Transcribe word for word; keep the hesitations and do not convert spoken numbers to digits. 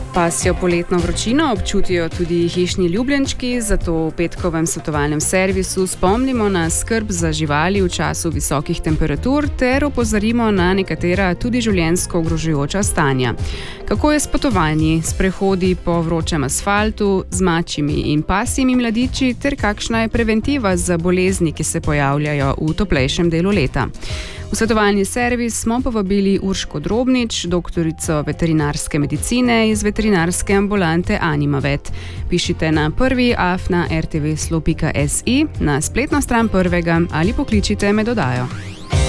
Pasjo poletno vročino občutijo tudi hišni ljubljenčki, zato v petkovem svetovalnem servisu spomnimo na skrb za živali v času visokih temperatur ter opozorimo na nekatera tudi življenjsko ogrožujoča stanja. Kako je s potovanji, sprehodi po vročem asfaltu, z mačjimi in pasjimi mladiči ter kakšna je preventiva za bolezni, ki se pojavljajo v toplejšem delu leta. V svetovalni servis smo povabili Urško Drobnič, doktorico veterinarske medicine iz veterinarske ambulante Animavet. Pišite na prvi afna rtvslo pika si, na spletno stran prvega ali pokličite med oddajo.